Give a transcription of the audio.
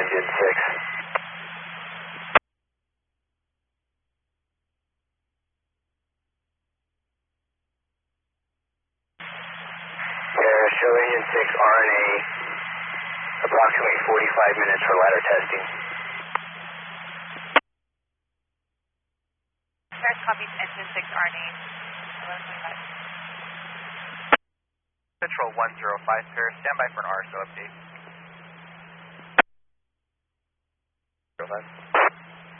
engine 6. Show engine 6 RNA, approximately 45 minutes for ladder testing. Paris copies engine 6 RNA. Control 105 Paris, stand by for an RSO update. 05.